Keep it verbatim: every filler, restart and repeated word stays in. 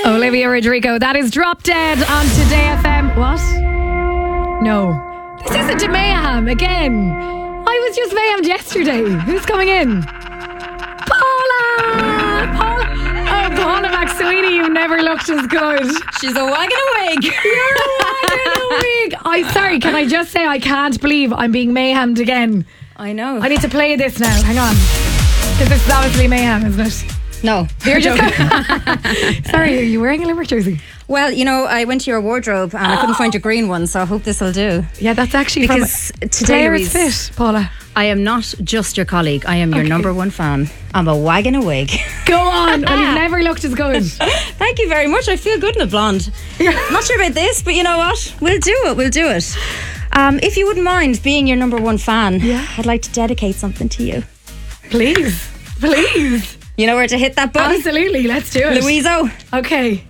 Olivia Rodrigo. That is Drop Dead on Today F M. What? No. This isn't to Mayhem again. I was just Mayhem yesterday. Who's coming in? Paula! Paula! Oh, Paula McSweeney, you never looked as good. She's a wagging a wig. You're a wagging a wig. I, sorry, can I just say I can't believe I'm being Mayhemmed again. I know. I need to play this now. Hang on. Because this is obviously Mayhem, isn't it? No. You're just sorry, are you wearing a Limerick jersey? Well, you know, I went to your wardrobe and I couldn't find your green one, so I hope this will do. Yeah, that's actually because from today, Louise, fit, Paula. I am not just your colleague. I am your okay. number one fan. I'm a wagging a wig. Go on. Well, you've never looked as good. Thank you very much. I feel good in a blonde. Not sure about this, but you know what? We'll do it. We'll do it. Um, if you wouldn't mind being your number one fan, yeah. I'd like to dedicate something to you. Please. Please. You know where to hit that button? Absolutely. Let's do it. Louiso. Okay.